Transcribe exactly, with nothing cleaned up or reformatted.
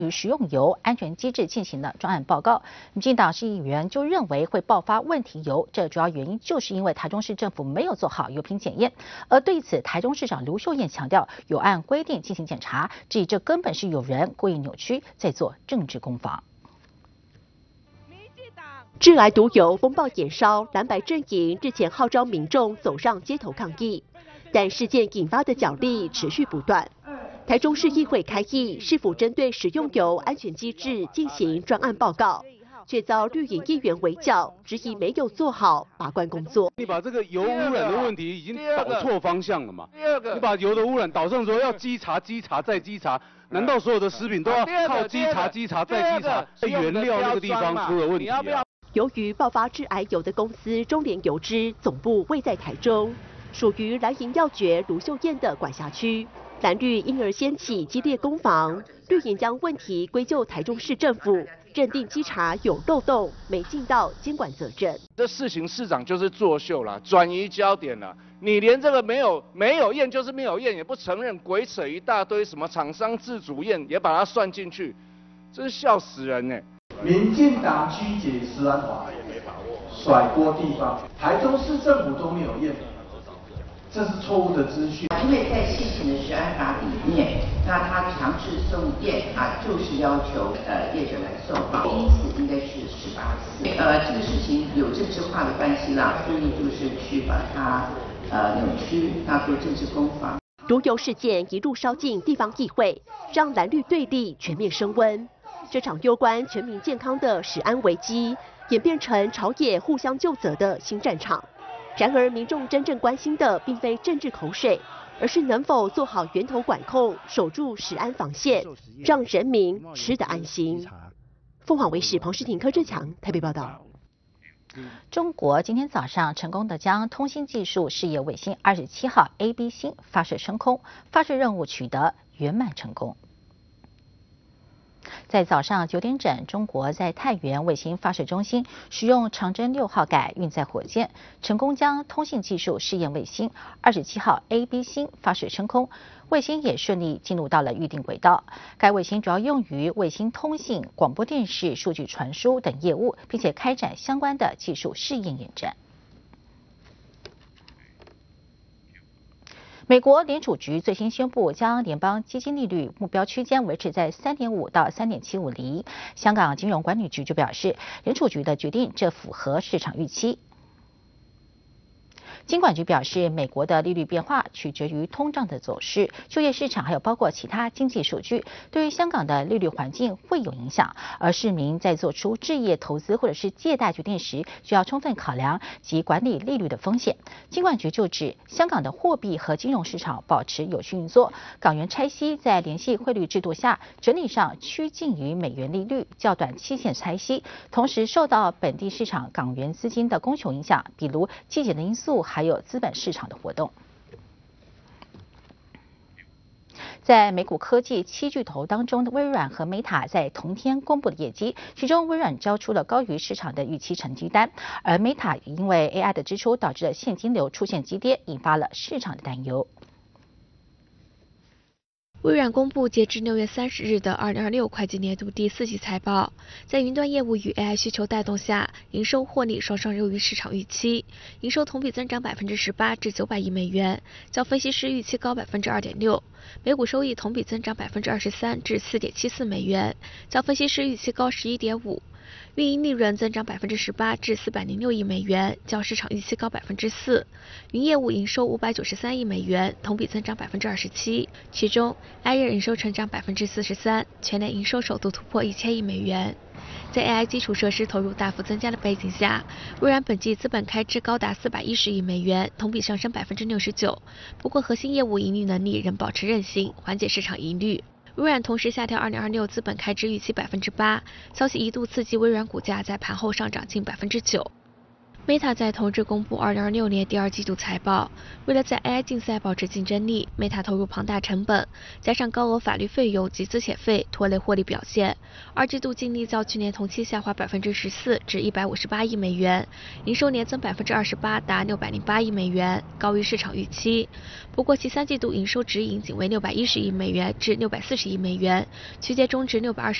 与食用油安全机制进行了专案报告。民进党市议员就认为会爆发问题油，这主要原因就是因为台中市政府没有做好油品检验。而对此，台中市长卢秀燕强调，有按规定进行检查，质疑这根本是有人故意扭曲，在做政治攻防。 致癌毒油风暴延烧，蓝白阵营日前号召民众走上街头抗议，但事件引发的角力持续不断。台中市议会开议，是否针对食用油安全机制进行专案报告，却遭绿营议员围剿，质疑没有做好把关工作。 你把这个油污染的问题已经导错方向了嘛？你把油的污染导向说要稽查、稽查再稽查，难道所有的食品都要靠稽查、稽查再稽查？原料那个地方出了问题啊！ 由于爆发致癌油的公司中联油脂总部位在台中，属于蓝营要角卢秀燕的管辖区。蓝绿因而掀起激烈攻防，绿营将问题归咎台中市政府，认定稽查有漏洞，没尽到监管责任。 这事情市长就是作秀啦，转移焦点了。你连这个没有没有验就是没有验，也不承认，鬼扯一大堆，什么厂商自主验也把它算进去，真是笑死人呢！ 民进党曲解食安法，甩锅地方，台中市政府都没有验。这是错误的资讯， 因为在现行的食安法里面，那它强制送验啊，就是要求呃业者来送报，因此应该是十八次。呃，这个事情有政治化的关系啦，所以就是去把它呃扭曲，那做政治攻防。 毒油事件一路烧进地方议会，让蓝绿对立全面升温。这场攸关全民健康的食安危机，演变成朝野互相究责的新战场。然而，民众真正关心的并非政治口水，而是能否做好源头管控，守住食安防线，让人民吃得安心。凤凰卫视彭诗婷、柯志强台北报道。 中国今天早上成功的将通信技术事业卫星二十七号 A B 星发射升空，发射任务取得圆满成功。在早上九点整，中国在太原卫星发射中心使用长征六号改运载火箭，成功将通信技术试验卫星二十七号 A B 星发射升空，卫星也顺利进入到了预定轨道。该卫星主要用于卫星通信、广播电视、数据传输等业务，并且开展相关的技术试验演战。美国联储局最新宣布，将联邦基金利率目标区间维持在 三点五 到 三点七五 厘。香港金融管理局就表示，联储局的决定这符合市场预期。金管局表示，美国的利率变化取决于通胀的走势、就业市场，还有包括其他经济数据，对于香港的利率环境会有影响。而市民在做出置业投资或者是借贷决定时，需要充分考量及管理利率的风险。金管局就指，香港的货币和金融市场保持有序运作，港元拆息在联系汇率制度下整体上趋近于美元利率，较短期限拆息，同时受到本地市场港元资金的供求影响，比如季节的因素，还有资本市场的活动。在美股科技七巨头当中的微软和 Meta 在同天公布的业绩，其中微软交出了高于市场的预期成绩单，而 Meta 因为 A I 的支出导致的现金流出现急跌，引发了市场的担忧。 微软公布截至六月三十日的二零二六会计年度第四季财报，在云端业务与 A I 需求带动下，营收获利双双优于市场预期，营收同比增长百分之十八至九百亿美元，较分析师预期高百分之二点六。每股收益同比增长百分之二十三至四点七四美元，较分析师预期高十一点五。运营利润增长百分之十八至四百零六亿美元，较市场预期高百分之四。云业务营收五百九十三亿美元，同比增长百分之二十七。其中 ，Azure 营收成长百分之四十三，全年营收首度突破一千亿美元。在 A I 基础设施投入大幅增加的背景下，微软本季资本开支高达四百一十亿美元，同比上升百分之六十九。不过，核心业务盈利能力仍保持韧性，缓解市场疑虑。微软同时下调二零二六资本开支预期百分之八，消息一度刺激微软股价在盘后上涨近百分之九。 Meta 在同日公布二零二六年第二季度财报。为了在 A I 竞赛保持竞争力 ，Meta 投入庞大成本，加上高额法律费用及资遣费，拖累获利表现。二季度净利较去年同期下滑百分之十四，至一百五十八亿美元，营收年增百分之二十八，达六百零八亿美元，高于市场预期。不过其三季度营收指引仅为六百一十亿美元至六百四十亿美元，区间中值六百二十。